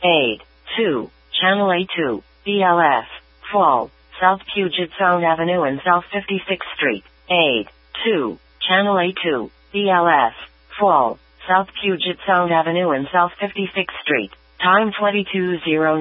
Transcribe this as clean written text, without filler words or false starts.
Aid. 2. Channel A2, BLF. Fall, South Puget Sound Avenue and South 56th Street. Aid. 2. Channel A2, BLF. Fall, South Puget Sound Avenue and South 56th Street. Time 22:09.